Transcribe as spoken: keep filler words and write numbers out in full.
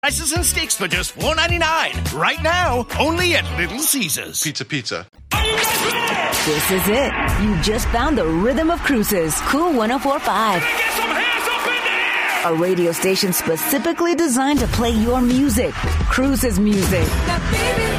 Prices and steaks for just four ninety-nine. Right now, only at Little Caesars. Pizza, pizza. This is it. You just found the rhythm of Cruises. Cool one oh four point five. Get some hands up in there! A radio station specifically designed to play your music. Cruises music. Now, baby,